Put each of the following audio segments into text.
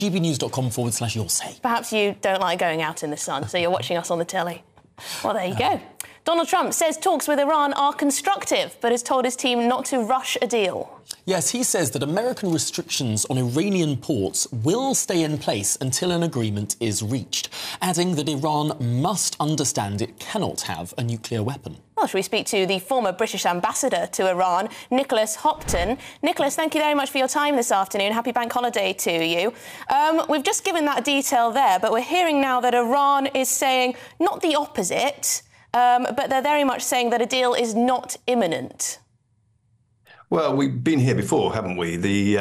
gbnews.com/your say. Perhaps you don't like going out in the sun, so you're watching us on the telly. Well, there you go. Donald Trump says talks with Iran are constructive, but has told his team not to rush a deal. Yes, he says that American restrictions on Iranian ports will stay in place until an agreement is reached, adding that Iran must understand it cannot have a nuclear weapon. Well, shall we speak to the former British ambassador to Iran, Nicholas Hopton? Nicholas, thank you very much for your time this afternoon. Happy bank holiday to you. We've just given that detail there, but we're hearing now that Iran is saying not the opposite, but they're very much saying that a deal is not imminent. Well, we've been here before, haven't we?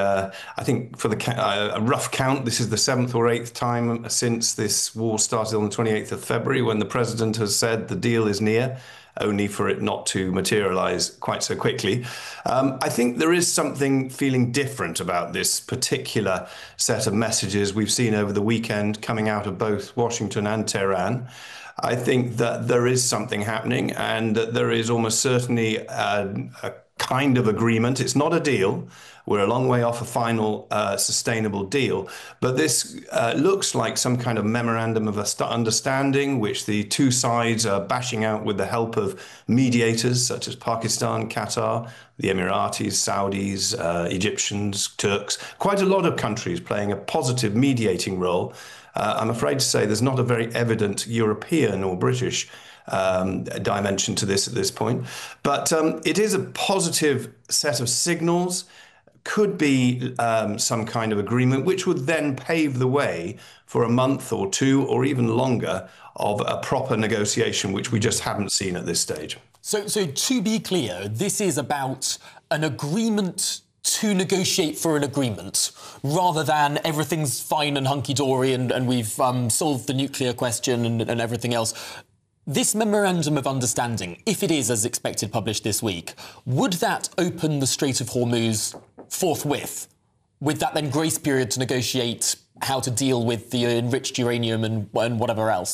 I think for a rough count, this is the 7th or 8th time since this war started on the 28th of February, when the president has said the deal is near, only for it not to materialize quite so quickly. I think there is something feeling different about this particular set of messages we've seen over the weekend coming out of both Washington and Tehran. I think that there is something happening, and that there is almost certainly a kind of agreement. It's not a deal. We're a long way off a final sustainable deal. But this looks like some kind of memorandum of understanding, which the two sides are bashing out with the help of mediators such as Pakistan, Qatar, the Emiratis, Saudis, Egyptians, Turks, quite a lot of countries playing a positive mediating role. I'm afraid to say there's not a very evident European or British dimension to this at this point. But it is a positive set of signals. Could be some kind of agreement, which would then pave the way for a month or two or even longer of a proper negotiation, which we just haven't seen at this stage. So to be clear, this is about an agreement to negotiate for an agreement, rather than everything's fine and hunky-dory and we've solved the nuclear question and everything else. This memorandum of understanding, if it is as expected published this week, would that open the Strait of Hormuz forthwith, with that then grace period to negotiate how to deal with the enriched uranium and whatever else?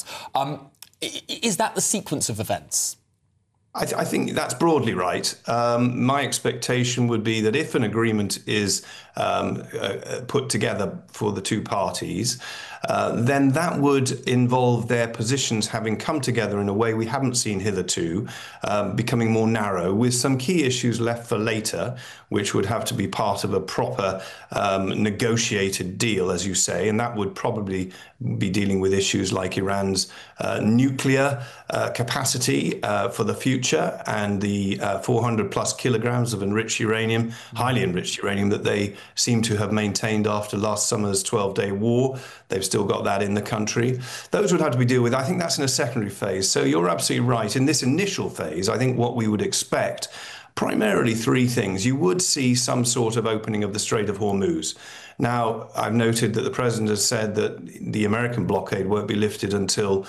Is that the sequence of events? I think that's broadly right. My expectation would be that if an agreement is put together for the two parties, then that would involve their positions having come together in a way we haven't seen hitherto, becoming more narrow, with some key issues left for later, which would have to be part of a proper negotiated deal, as you say, and that would probably be dealing with issues like Iran's nuclear capacity for the future, and the 400 plus kilograms of enriched uranium, highly enriched uranium, that they seem to have maintained after last summer's 12-day war. They've still got that in the country. Those would have to be dealt with. I think that's in a secondary phase. So you're absolutely right. In this initial phase, I think what we would expect, primarily three things. You would see some sort of opening of the Strait of Hormuz. Now, I've noted that the president has said that the American blockade won't be lifted until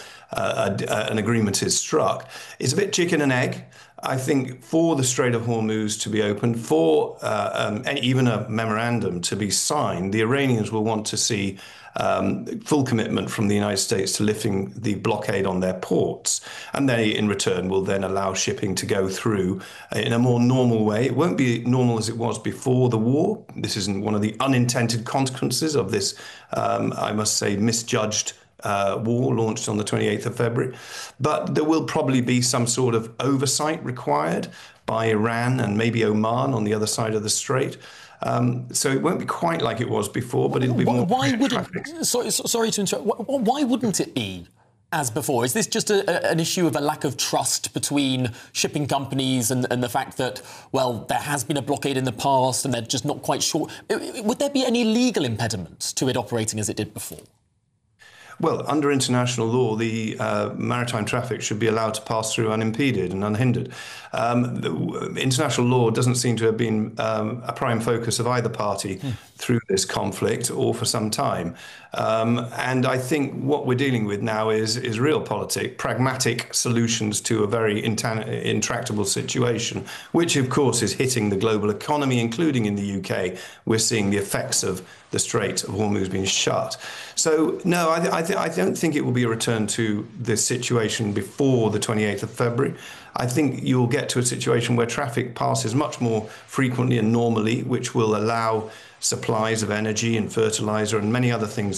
an agreement is struck. It's a bit chicken and egg. I think for the Strait of Hormuz to be opened, for even a memorandum to be signed, the Iranians will want to see full commitment from the United States to lifting the blockade on their ports. And they, in return, will then allow shipping to go through in a more normal way. It won't be normal as it was before the war. This isn't one of the unintended consequences of this, I must say, misjudged war launched on the 28th of February. But there will probably be some sort of oversight required by Iran and maybe Oman on the other side of the strait. So it won't be quite like it was before, but it'll be more. Why wouldn't? Sorry to interrupt. Why wouldn't it be as before? Is this just an issue of a lack of trust between shipping companies and the fact that, well, there has been a blockade in the past and they're just not quite sure? Would there be any legal impediment to it operating as it did before? Well, under international law, the maritime traffic should be allowed to pass through unimpeded and unhindered. International law doesn't seem to have been a prime focus of either party through this conflict or for some time. And I think what we're dealing with now is realpolitik, pragmatic solutions to a very intractable situation, which, of course, is hitting the global economy, including in the UK. We're seeing the effects of the Strait of Hormuz being shut. So, no, I don't think it will be a return to this situation before the 28th of February. I think you'll get to a situation where traffic passes much more frequently and normally, which will allow supplies of energy and fertilizer and many other things